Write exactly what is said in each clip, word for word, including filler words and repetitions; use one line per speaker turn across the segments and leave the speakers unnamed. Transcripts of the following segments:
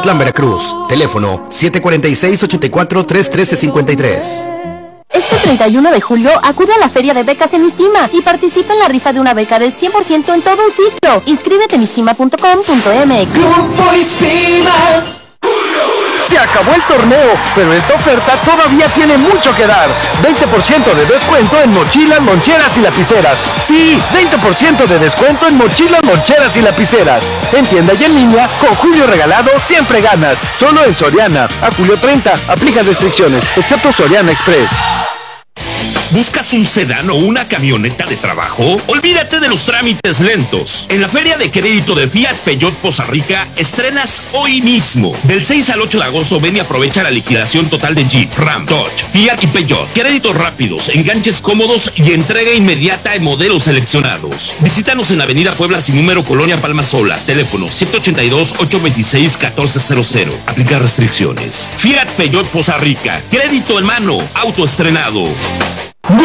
Mazatlán, Veracruz. Teléfono siete cuatro seis, ocho cuatro, tres uno tres cinco tres.
Este treinta y uno de julio acude a la feria de becas en ISIMA y participa en la rifa de una beca del cien por ciento en todo un ciclo. Inscríbete en isima punto com punto m x.
Grupo ISIMA.
Se acabó el torneo, pero esta oferta todavía tiene mucho que dar. veinte por ciento de descuento en mochilas, loncheras y lapiceras. Sí, veinte por ciento de descuento en mochilas, loncheras y lapiceras. En tienda y en línea, con Julio Regalado siempre ganas. Solo en Soriana. A julio treinta, aplica restricciones, excepto Soriana Express.
¿Buscas un sedán o una camioneta de trabajo? Olvídate de los trámites lentos. En la Feria de Crédito de Fiat Peugeot Poza Rica estrenas hoy mismo. Del seis al ocho de agosto ven y aprovecha la liquidación total de Jeep, Ram, Dodge, Fiat y Peugeot. Créditos rápidos, enganches cómodos y entrega inmediata en modelos seleccionados. Visítanos en Avenida Puebla sin número, Colonia Palma Sola. Teléfono siete ocho dos, ocho dos seis, uno cuatro cero cero. Aplica restricciones. Fiat Peugeot Poza Rica. Crédito en mano. Auto estrenado.
¡Gol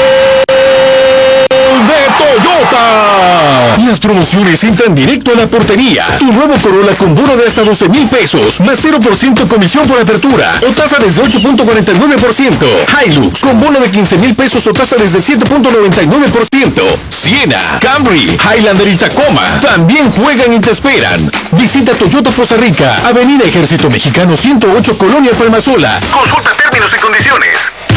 de Toyota! Las promociones entran directo a la portería. Tu nuevo Corolla con bono de hasta doce mil pesos, más cero por ciento comisión por apertura, o tasa desde ocho punto cuarenta y nueve por ciento. Hilux con bono de quince mil pesos o tasa desde siete punto noventa y nueve por ciento. Siena, Camry, Highlander y Tacoma también juegan y te esperan. Visita Toyota Poza Rica, Avenida Ejército Mexicano ciento ocho, Colonia Palmasola. Consulta términos y condiciones.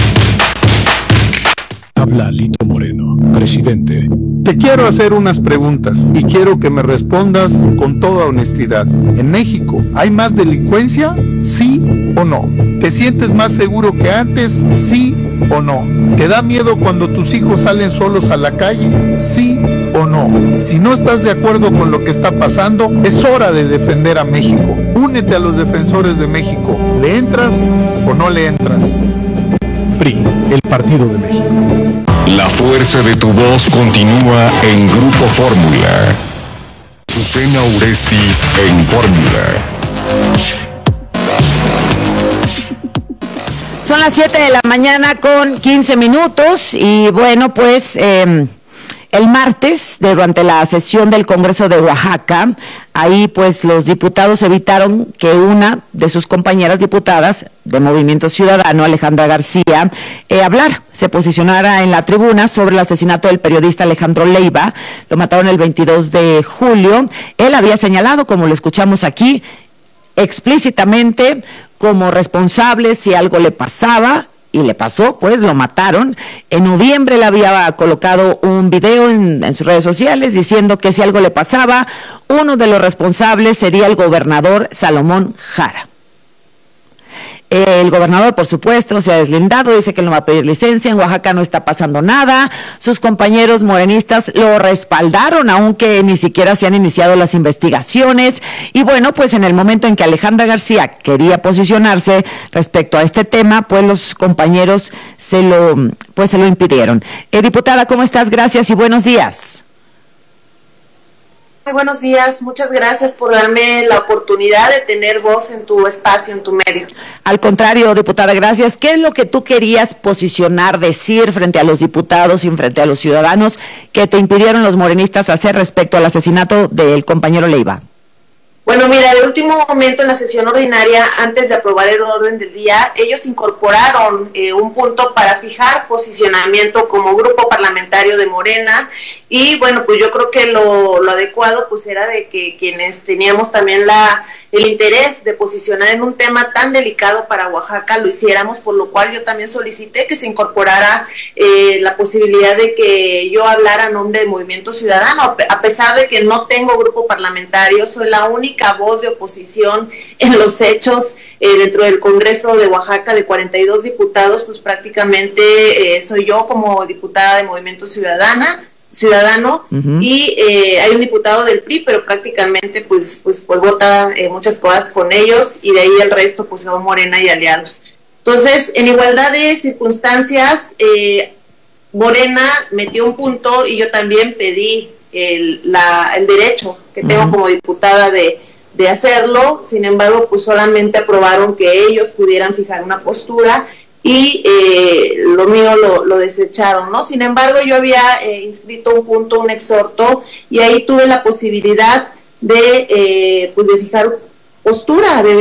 Habla Lito Moreno, presidente.
Te quiero hacer unas preguntas y quiero que me respondas con toda honestidad. ¿En México hay más delincuencia? ¿Sí o no? ¿Te sientes más seguro que antes? ¿Sí o no? ¿Te da miedo cuando tus hijos salen solos a la calle? ¿Sí o no? Si no estás de acuerdo con lo que está pasando, es hora de defender a México. Únete a los defensores de México. ¿Le entras o no le entras?
P R I, el Partido de México.
La fuerza de tu voz continúa en Grupo Fórmula. Susana Uresti en Fórmula.
Son las siete de la mañana con quince minutos y bueno, pues eh, el martes, durante la sesión del Congreso de Oaxaca, ahí pues los diputados evitaron que una de sus compañeras diputadas de Movimiento Ciudadano, Alejandra García, eh, hablar, se posicionara en la tribuna sobre el asesinato del periodista Alejandro Leiva. Lo mataron el veintidós de julio. Él había señalado, como lo escuchamos aquí, explícitamente como responsable si algo le pasaba. Y le pasó, pues lo mataron. En noviembre le había colocado un video en, en sus redes sociales diciendo que si algo le pasaba, uno de los responsables sería el gobernador Salomón Jara. El gobernador, por supuesto, se ha deslindado, dice que no va a pedir licencia, en Oaxaca no está pasando nada. Sus compañeros morenistas lo respaldaron, aunque ni siquiera se han iniciado las investigaciones. Y bueno, pues en el momento en que Alejandra García quería posicionarse respecto a este tema, pues los compañeros se lo, pues se lo impidieron. Eh, diputada, ¿cómo estás? Gracias y buenos días.
Muy buenos días, muchas gracias por darme la oportunidad de tener voz en tu espacio, en tu medio.
Al contrario, diputada, gracias. ¿Qué es lo que tú querías posicionar, decir frente a los diputados y frente a los ciudadanos que te impidieron los morenistas hacer respecto al asesinato del compañero Leiva?
Bueno, mira, de último momento en la sesión ordinaria, antes de aprobar el orden del día, ellos incorporaron eh, un punto para fijar posicionamiento como grupo parlamentario de Morena. Y bueno, pues yo creo que lo, lo adecuado pues era de que quienes teníamos también la el interés de posicionar en un tema tan delicado para Oaxaca lo hiciéramos, por lo cual yo también solicité que se incorporara eh, la posibilidad de que yo hablara a nombre de Movimiento Ciudadano, a pesar de que no tengo grupo parlamentario, soy la única voz de oposición en los hechos eh, dentro del Congreso de Oaxaca de cuarenta y dos diputados, pues prácticamente eh, soy yo como diputada de Movimiento Ciudadana. Ciudadano, uh-huh. y eh, hay un diputado del P R I, pero prácticamente pues pues pues vota eh, muchas cosas con ellos, y de ahí el resto pues son Morena y aliados. Entonces, en igualdad de circunstancias, eh, Morena metió un punto y yo también pedí el, la, el derecho que tengo uh-huh. como diputada de, de hacerlo. Sin embargo, pues solamente aprobaron que ellos pudieran fijar una postura y eh, lo mío lo, lo desecharon, ¿no? Sin embargo, yo había eh, inscrito un punto, un exhorto, y ahí tuve la posibilidad de, eh, pues de fijar postura, de